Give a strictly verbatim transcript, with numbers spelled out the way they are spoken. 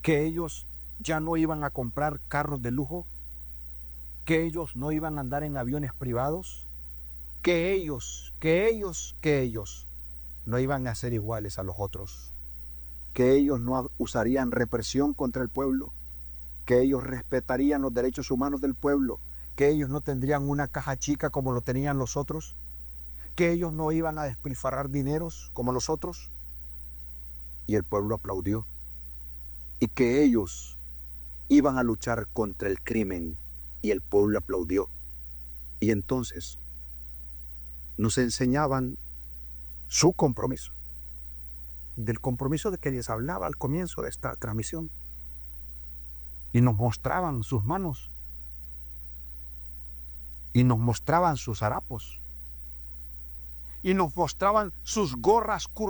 que ellos ya no iban a comprar carros de lujo, que ellos no iban a andar en aviones privados, que ellos, que ellos, que ellos no iban a ser iguales a los otros, que ellos no usarían represión contra el pueblo, que ellos respetarían los derechos humanos del pueblo, que ellos no tendrían una caja chica como lo tenían los otros, que ellos no iban a despilfarrar dineros como los otros. Y el pueblo aplaudió. Y que ellos iban a luchar contra el crimen, y el pueblo aplaudió. Y entonces nos enseñaban su compromiso, del compromiso de que les hablaba al comienzo de esta transmisión, y nos mostraban sus manos, y nos mostraban sus harapos, y nos mostraban sus gorras curvas